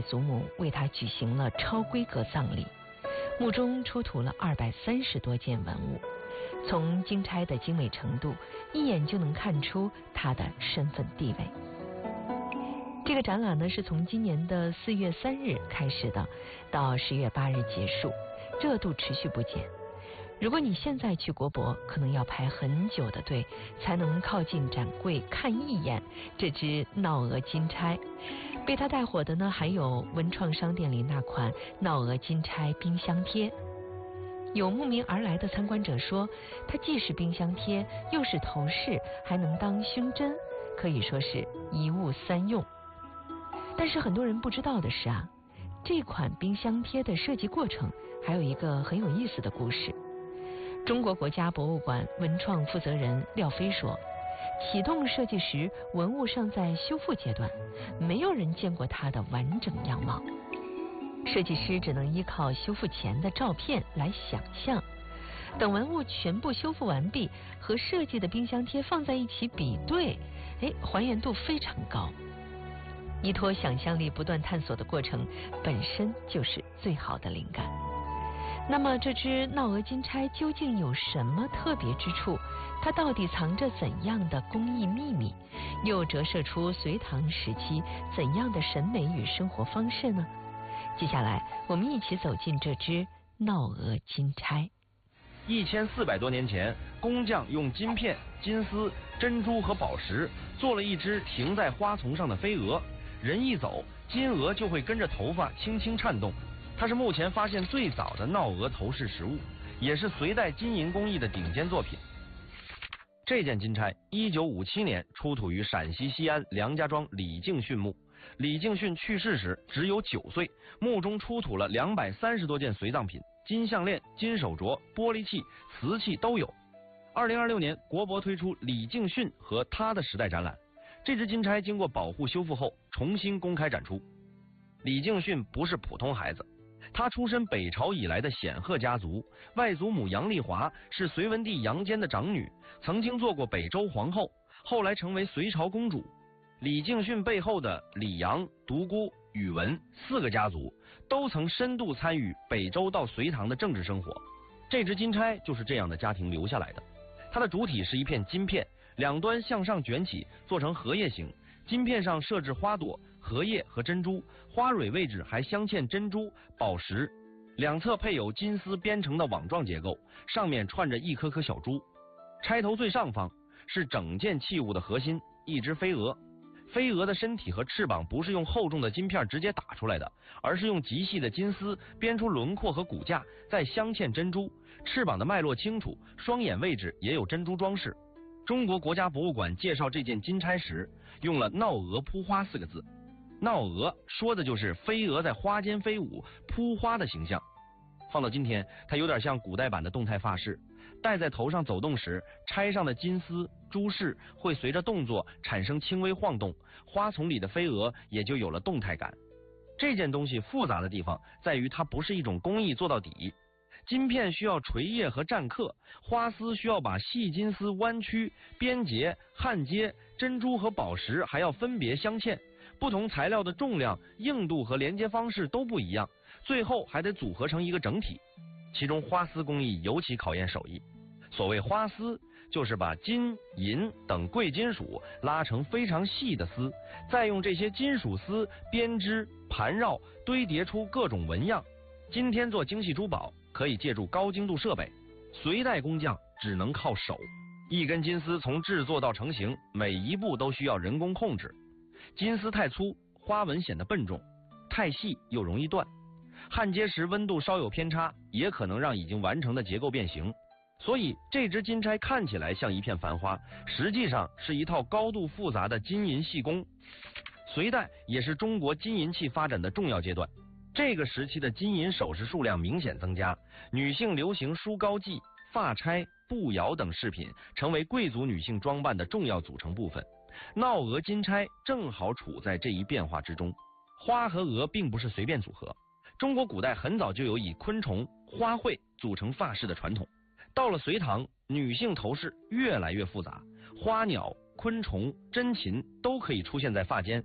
祖母为他举行了超规格葬礼，墓中出土了230多件文物。从金钗的精美程度，一眼就能看出她的身份地位。这个展览呢，是从今年的4月3日开始的，到10月8日结束，热度持续不减。如果你现在去国博，可能要排很久的队，才能靠近展柜看一眼这只闹鹅金钗。被它带火的呢，还有文创商店里那款闹鹅金钗冰箱贴。有慕名而来的参观者说，它既是冰箱贴，又是头饰，还能当胸针，可以说是一物三用。但是很多人不知道的是啊，这款冰箱贴的设计过程还有一个很有意思的故事。中国国家博物馆文创负责人廖飞说，启动设计时文物尚在修复阶段，没有人见过它的完整样貌，设计师只能依靠修复前的照片来想象，等文物全部修复完毕，和设计的冰箱贴放在一起比对，还原度非常高。依托想象力不断探索的过程，本身就是最好的灵感。那么这只闹鹅金钗究竟有什么特别之处？它到底藏着怎样的工艺秘密？又折射出隋唐时期怎样的审美与生活方式呢？接下来我们一起走进这只闹鹅金钗。 1400多年前，工匠用金片、金丝、珍珠和宝石做了一只停在花丛上的飞蛾，人一走，金鹅就会跟着头发轻轻颤动。它是目前发现最早的闹鹅头饰实物，也是隋代金银工艺的顶尖作品。这件金钗1957年出土于陕西西安梁家庄李敬训墓。李敬训去世时只有9岁，墓中出土了230多件随葬品，金项链、金手镯、玻璃器、瓷器都有。2026年，国博推出李敬训和他的时代展览，这只金钗经过保护修复后重新公开展出。李敬训不是普通孩子，他出身北朝以来的显赫家族，外祖母杨丽华是隋文帝杨坚的长女，曾经做过北周皇后，后来成为隋朝公主。李敬训背后的李杨、独孤、宇文4个家族都曾深度参与北周到隋唐的政治生活，这只金钗就是这样的家庭留下来的。它的主体是一片金片，两端向上卷起，做成荷叶形，金片上设置花朵、荷叶和珍珠，花蕊位置还镶嵌珍珠、宝石，两侧配有金丝编成的网状结构，上面串着一颗颗小珠。钗头最上方是整件器物的核心，一只飞蛾。飞蛾的身体和翅膀不是用厚重的金片直接打出来的，而是用极细的金丝编出轮廓和骨架，再镶嵌珍珠。翅膀的脉络清楚，双眼位置也有珍珠装饰。中国国家博物馆介绍这件金钗时，用了闹鹅扑花4个字。闹鹅说的就是飞蛾在花间飞舞扑花的形象。放到今天，它有点像古代版的动态发饰，戴在头上走动时，钗上的金丝珠饰会随着动作产生轻微晃动，花丛里的飞蛾也就有了动态感。这件东西复杂的地方在于它不是一种工艺做到底，金片需要锤叶和蘸刻，花丝需要把细金丝弯曲、编结、焊接，珍珠和宝石还要分别镶嵌，不同材料的重量、硬度和连接方式都不一样，最后还得组合成一个整体。其中花丝工艺尤其考验手艺。所谓花丝，就是把金、银等贵金属拉成非常细的丝，再用这些金属丝编织、盘绕、堆叠出各种纹样。今天做精细珠宝可以借助高精度设备，隋代工匠只能靠手。一根金丝从制作到成型，每一步都需要人工控制。金丝太粗，花纹显得笨重；太细又容易断。焊接时温度稍有偏差，也可能让已经完成的结构变形。所以这只金钗看起来像一片繁花，实际上是一套高度复杂的金银细工。隋代也是中国金银器发展的重要阶段，这个时期的金银首饰数量明显增加，女性流行梳膏髻、发钗、步摇等饰品成为贵族女性装扮的重要组成部分。闹鹅金钗正好处在这一变化之中。花和鹅并不是随便组合，中国古代很早就有以昆虫、花卉组成发饰的传统。到了隋唐，女性头饰越来越复杂，花鸟、昆虫、珍禽都可以出现在发间，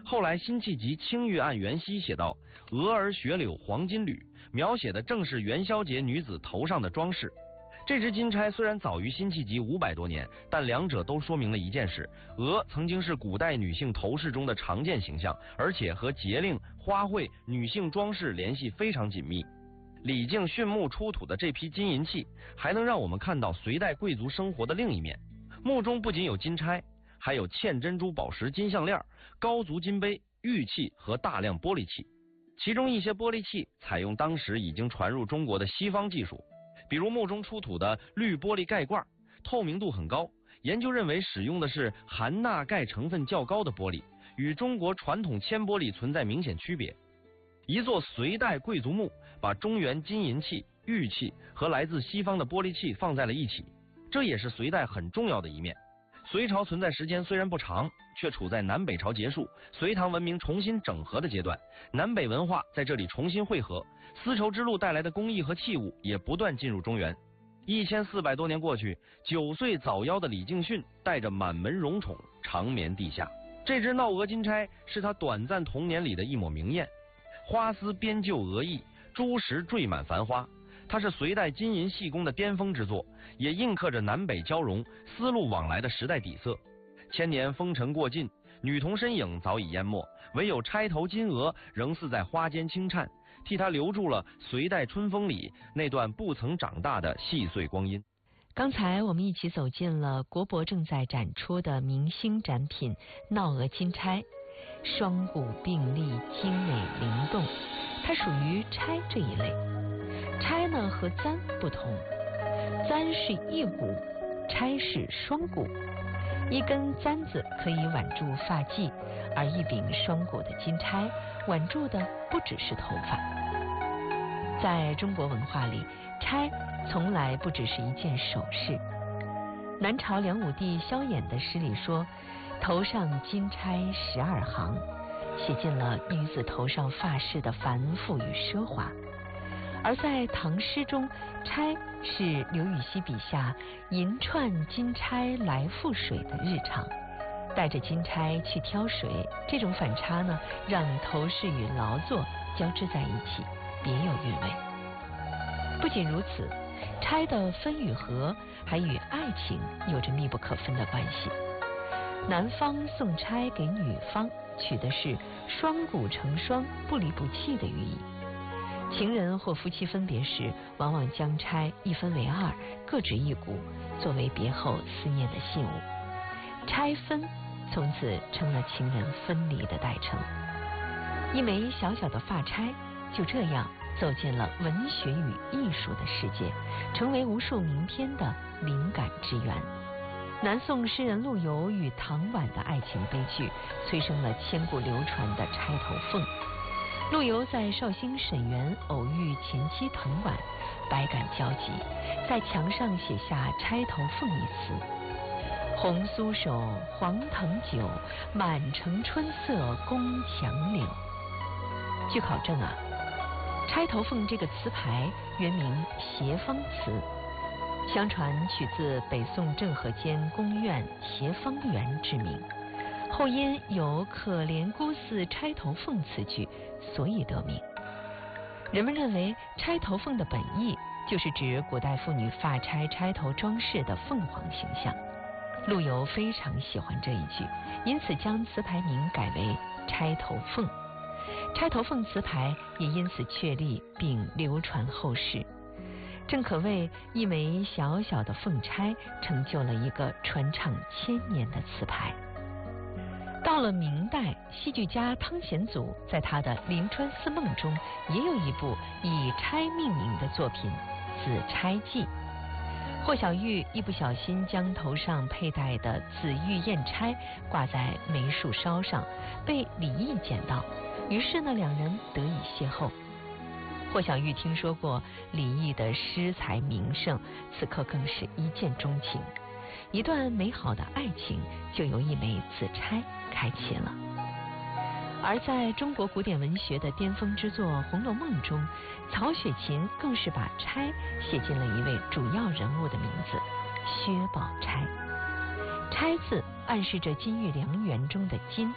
后来辛弃疾《青玉案元夕》写道：“蛾儿雪柳黄金缕”，描写的正是元宵节女子头上的装饰。这只金钗虽然早于辛弃疾500多年，但两者都说明了一件事：蛾曾经是古代女性头饰中的常见形象，而且和节令、花卉、女性装饰联系非常紧密。李靖训墓出土的这批金银器，还能让我们看到隋代贵族生活的另一面。墓中不仅有金钗，还有嵌珍珠宝石金项链、高足金杯、玉器和大量玻璃器。其中一些玻璃器采用当时已经传入中国的西方技术，比如墓中出土的绿玻璃盖罐，透明度很高，研究认为使用的是含钠钙成分较高的玻璃，与中国传统铅玻璃存在明显区别。一座隋代贵族墓把中原金银器、玉器和来自西方的玻璃器放在了一起，这也是隋代很重要的一面。隋朝存在时间虽然不长，却处在南北朝结束、隋唐文明重新整合的阶段，南北文化在这里重新汇合，丝绸之路带来的工艺和器物也不断进入中原。1400多年过去，9岁早夭的李敬训带着满门荣宠长眠地下。这只闹蛾金钗是他短暂童年里的一抹明艳，花丝编就蛾翼，珠石缀满繁花。它是隋代金银细工的巅峰之作，也印刻着南北交融、丝路往来的时代底色。千年风尘过尽，女童身影早已淹没，唯有钗头金蛾仍似在花间轻颤，替她留住了隋代春风里那段不曾长大的细碎光阴。 刚才我们一起走进了国博正在展出的明星展品闹蛾金钗，双股并立，精美灵动，它属于钗这一类。钗呢和簪不同，簪是一股，钗是双股。一根簪子可以挽住发髻，而一柄双股的金钗挽住的不只是头发。在中国文化里，钗从来不只是一件首饰。南朝梁武帝萧衍的诗里说：“头上金钗12行”，写尽了女子头上发饰的繁复与奢华。而在唐诗中，钗是刘禹锡笔下银串金钗来覆水的日常，带着金钗去挑水，这种反差呢，让头饰与劳作交织在一起，别有韵味。不仅如此，钗的分与合还与爱情有着密不可分的关系。男方送钗给女方，取的是双股成双、不离不弃的寓意。情人或夫妻分别时，往往将钗一分为二，各执一股，作为别后思念的信物。钗分从此成了情人分离的代称。一枚小小的发钗就这样走进了文学与艺术的世界，成为无数名篇的灵感之源。南宋诗人陆游与唐婉的爱情悲剧，催生了千古流传的钗头凤。陆游在绍兴沈园偶遇前妻唐婉，百感交集，在墙上写下《钗头凤》一词：红酥手，黄藤酒，满城春色宫墙柳。据考证啊，《钗头凤》这个词牌原名协芳词，相传取自北宋政和间宫苑协芳园之名，后因有可怜孤似钗头凤词句，所以得名。人们认为钗头凤的本意就是指古代妇女发钗钗头装饰的凤凰形象。陆游非常喜欢这一句，因此将词牌名改为钗头凤。钗头凤词牌也因此确立并流传后世，正可谓一枚小小的凤钗成就了一个传唱1000年的词牌。到了明代，戏剧家汤显祖在他的《临川思梦》中也有一部以钗命名的作品《紫钗记》。霍小玉一不小心将头上佩戴的紫玉砚钗挂在梅树梢上，被李益捡到，于是呢两人得以邂逅。霍小玉听说过李益的诗才名盛，此刻更是一见钟情，一段美好的爱情就由一枚紫钗开启了。而在中国古典文学的巅峰之作《红楼梦》中，曹雪芹更是把钗写进了一位主要人物的名字薛宝钗。钗字暗示着金玉良缘中的金，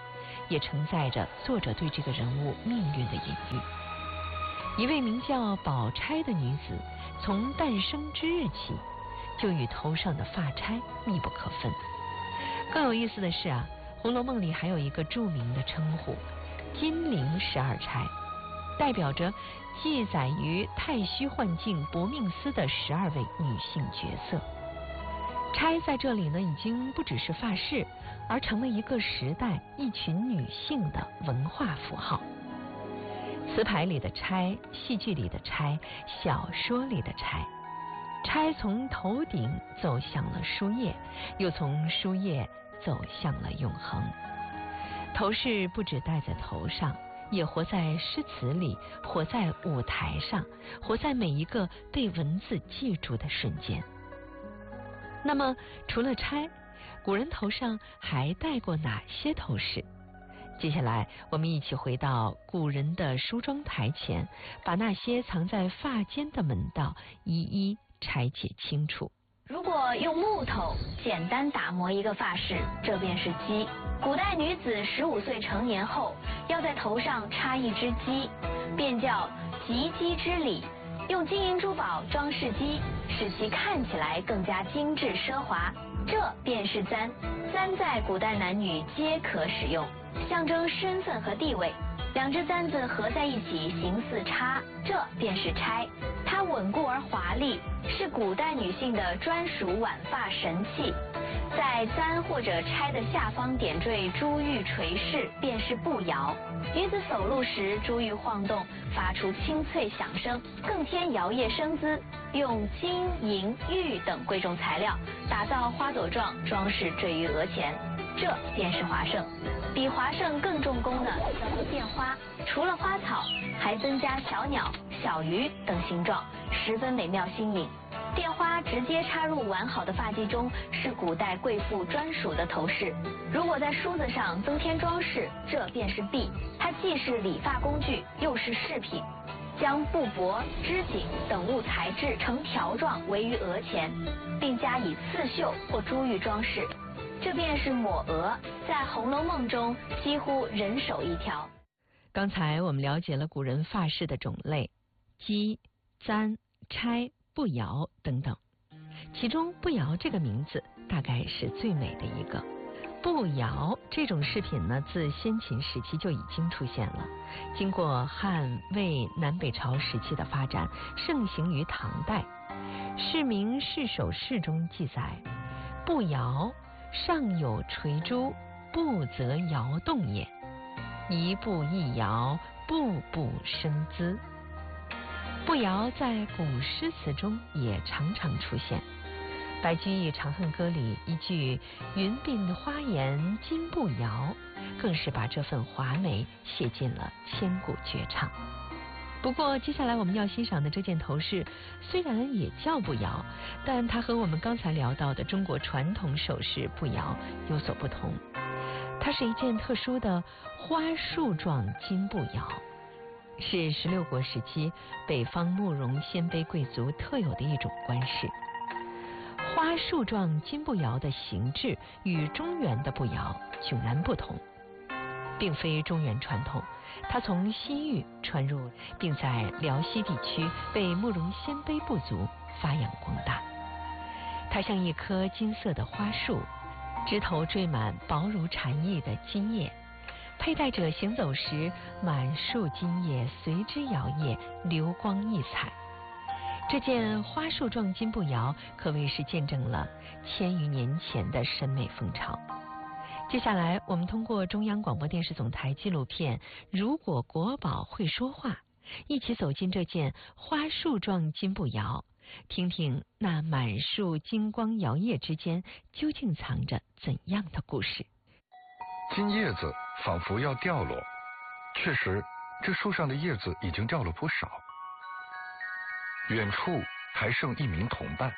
也承载着作者对这个人物命运的隐喻。一位名叫宝钗的女子，从诞生之日起，就与头上的发钗密不可分。更有意思的是啊，《红楼梦》里还有一个著名的称呼“金陵12钗”，代表着记载于太虚幻境薄命司的12位女性角色。钗在这里呢，已经不只是发饰，而成了一个时代、一群女性的文化符号。词牌里的钗，戏剧里的钗，小说里的钗，钗从头顶走向了书页，又从书页走向了永恒。头饰不只戴在头上，也活在诗词里，活在舞台上，活在每一个被文字记住的瞬间。那么除了钗，古人头上还戴过哪些头饰？接下来我们一起回到古人的梳妆台前，把那些藏在发间的门道一一拆解清楚。 如果用木头简单打磨一个发饰，这便是髻。古代女子15岁成年后，要在头上插一只髻，便叫及笄之礼。用金银珠宝装饰髻，使其看起来更加精致奢华，这便是簪。簪在古代男女皆可使用，象征身份和地位。两只簪子合在一起形似叉，这便是钗。它稳固而华丽，是古代女性的专属挽发神器。在簪或者钗的下方点缀珠玉垂饰，便是步摇。女子走路时，珠玉晃动，发出清脆响声，更添摇曳生姿。用金银玉等贵重材料打造花朵状装饰缀于额前，这便是华胜。比华胜更重工的叫做钿花，除了花草，还增加小鸟、小鱼等形状，十分美妙新颖。钿花直接插入完好的发髻中，是古代贵妇专属的头饰。如果在梳子上增添装饰，这便是篦，它既是理发工具，又是饰品。将布帛、织锦等物材质成条状围于额前，并加以刺绣或珠玉装饰，这便是抹额，在《红楼梦》中几乎人手一条。 刚才我们了解了古人发饰的种类，髻、簪、钗、步摇等等，其中步摇这个名字大概是最美的一个。步摇这种饰品呢，自先秦时期就已经出现了，经过汉、魏、南北朝时期的发展，盛行于唐代。《市民市首饰》中记载，步摇上有垂珠，步则摇动也，一步一摇，步步生姿。步摇在古诗词中也常常出现。白居易《长恨歌》里一句云鬓花颜金步摇，更是把这份华美写进了千古绝唱。不过接下来我们要欣赏的这件头饰虽然也叫步摇，但它和我们刚才聊到的中国传统首饰步摇有所不同。它是一件特殊的花束状金步摇，是16国时期北方慕容鲜卑贵族特有的一种冠饰。花束状金步摇的形制与中原的步摇迥然不同，并非中原传统，它从西域传入，并在辽西地区被慕容鲜卑部族发扬光大。它像一棵金色的花束，枝头缀满薄如蝉翼的金叶，佩戴者行走时，满树金叶随之摇曳，流光溢彩。这件花束状金步摇可谓是见证了1000余年前的审美风潮。接下来我们通过中央广播电视总台纪录片《如果国宝会说话》，一起走进这件花束状金步摇，听听那满树金光摇曳之间究竟藏着怎样的故事。 金叶子仿佛要掉落，确实这树上的叶子已经掉了不少。远处还剩一名同伴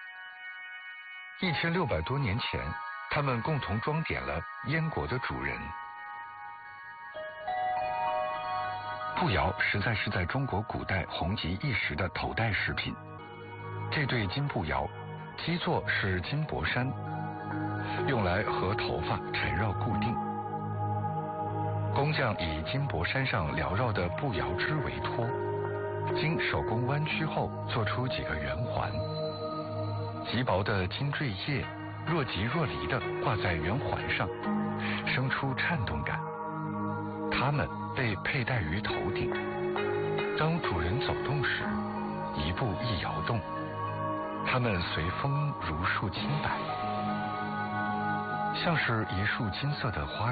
，1600多年前，他们共同装点了燕国的主人。步摇实在是在中国古代红极一时的头戴饰品。这对金步摇，基座是金箔衫，用来和头发缠绕固定。 工匠以金箔山上缭绕的步摇枝为托，经手工弯曲后做出几个圆环。极薄的金坠叶若即若离地挂在圆环上，生出颤动感。它们被佩戴于头顶，当主人走动时，一步一摇动，它们随风如束轻摆，像是一束金色的花。